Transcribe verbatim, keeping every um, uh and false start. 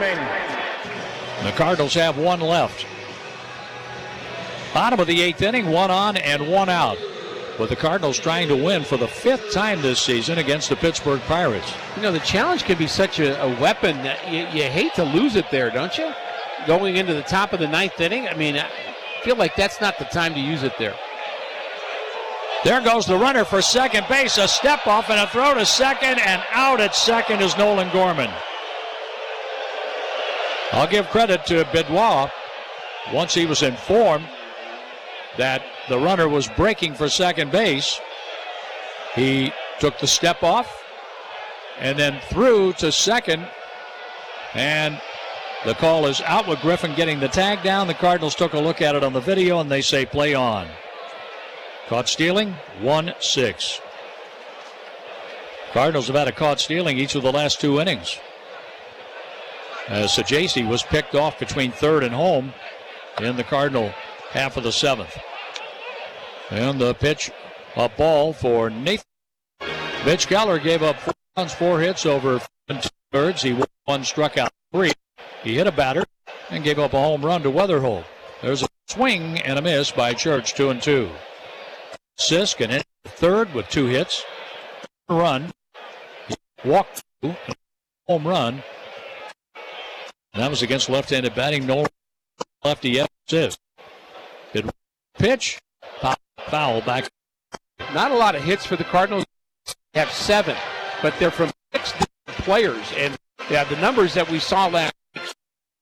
remaining. The Cardinals have one left. Bottom of the eighth inning, one on and one out. With the Cardinals trying to win for the fifth time this season against the Pittsburgh Pirates. You know, the challenge can be such a, a weapon that you, you hate to lose it there, don't you? Going into the top of the ninth inning, I mean, I feel like that's not the time to use it there. There goes the runner for second base. A step off and a throw to second, and out at second is Nolan Gorman. I'll give credit to Benoit. Once he was informed that the runner was breaking for second base, he took the step off and then threw to second, and the call is out with Griffin getting the tag down. The Cardinals took a look at it on the video, and they say play on. Caught stealing, one six. Cardinals have had a caught stealing each of the last two innings. As Sajaci was picked off between third and home in the Cardinal half of the seventh. And the pitch, a ball for Nathan. Mitch Keller gave up four runs, four hits over two-thirds. He won one, struck out three. He hit a batter and gave up a home run to Weatherholt. There's a swing and a miss by Church, two and two. Sisk and hit third with two hits. Run. He walked through, home run. And that was against left-handed batting. No lefty Sisk. Good pitch. Pop, foul back. Not a lot of hits for the Cardinals. They have seven, but they're from six different players. And yeah, the numbers that we saw last